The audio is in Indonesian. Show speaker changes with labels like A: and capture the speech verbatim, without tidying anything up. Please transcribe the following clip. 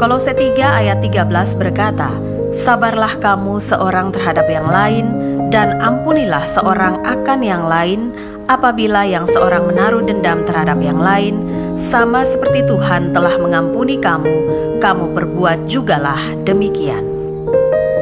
A: Kolose tiga ayat tiga belas berkata, "Sabarlah kamu seorang terhadap yang lain, dan ampunilah seorang akan yang lain, apabila yang seorang menaruh dendam terhadap yang lain, sama seperti Tuhan telah mengampuni kamu, kamu perbuat jugalah demikian."